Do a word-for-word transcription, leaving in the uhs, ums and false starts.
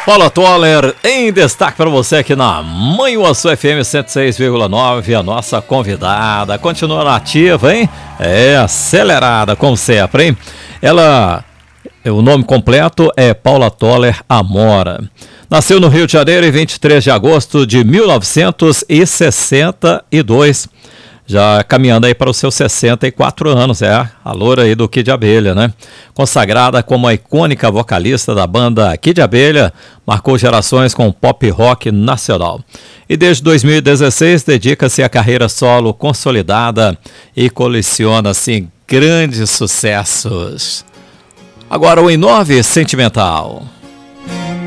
Paula Toller em destaque para você aqui na Manhuaçu F M cento e seis vírgula nove, a nossa convidada continua nativa, hein? É, acelerada como sempre, hein? Ela, o nome completo é Paula Toller Amora. Nasceu no Rio de Janeiro em vinte e três de agosto de mil novecentos e sessenta e dois. Já caminhando aí para os seus sessenta e quatro anos, é a loura aí do Kid Abelha, né? Consagrada como a icônica vocalista da banda Kid Abelha, marcou gerações com pop rock nacional. E desde dois mil e dezesseis dedica-se à carreira solo consolidada e coleciona, assim, grandes sucessos. Agora o Em nove Sentimental.